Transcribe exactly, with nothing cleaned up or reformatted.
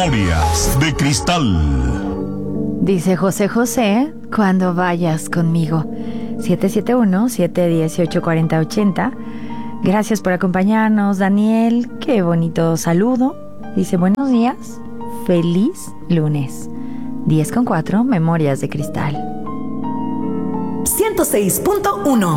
Memorias de Cristal. Dice José José, cuando vayas conmigo. siete siete uno, siete uno ocho, cuatro cero ocho cero. Gracias por acompañarnos, Daniel. Qué bonito saludo. Dice, buenos días. Feliz lunes. diez con cuatro, Memorias de Cristal. ciento seis punto uno